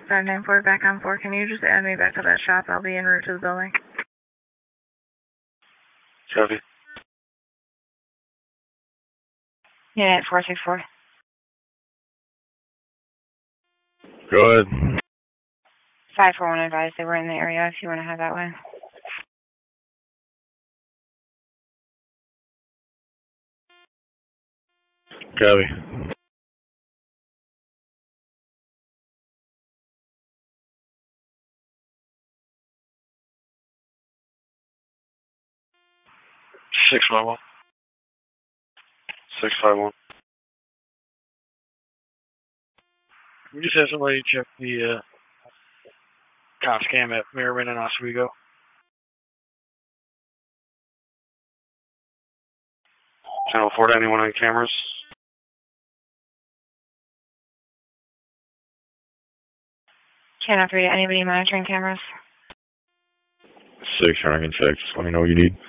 594 back on 4. Can you just add me back to that shop? I'll be en route to the building. Copy. Unit 464. Go ahead. 541 advised they were in the area if you want to head that way. Copy. Six 651. We just have somebody check the cops cam at Merriman and Oswego. Channel 491 on cameras. Channel 3, anybody monitoring cameras? 6, running 6. Let me know what you need.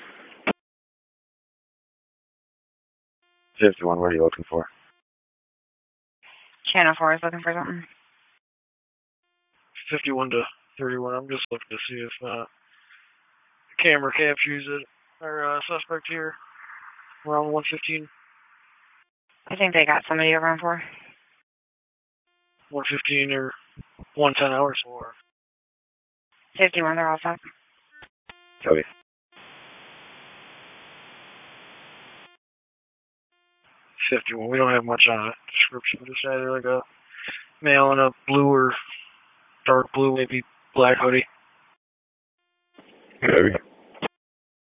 51, what are you looking for? Channel 4 is looking for something. 51 to 31. I'm just looking to see if the camera captures it. Our suspect here around 115. I think they got somebody over on 4. 115 or 110 hours or 51, they're all set. Copy. 51. We don't have much on it. Description, just either like a male in a blue or dark blue, maybe black hoodie. Copy.